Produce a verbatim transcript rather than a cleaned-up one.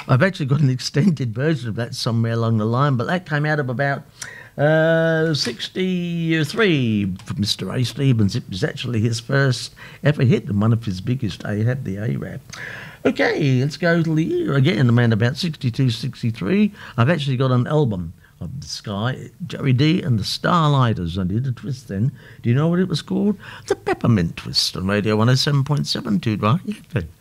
I've actually got an extended version of that somewhere along the line, but that came out of about uh, sixty-three from Mister Ray Stevens. It was actually his first ever hit and one of his biggest. He had the A-Rap. Okay, let's go to the year again, around about sixty-two, sixty-three. I've actually got an album of the Sky, Joey D and the Starlighters. I did a twist then. Do you know what it was called? The Peppermint Twist on Radio one oh seven point seven, Two Right?